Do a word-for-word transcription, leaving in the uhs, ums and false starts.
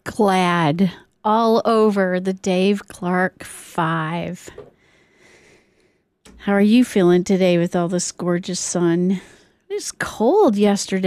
glad all over the Dave Clark Five. How are you feeling today with all this gorgeous sun? It was cold yesterday.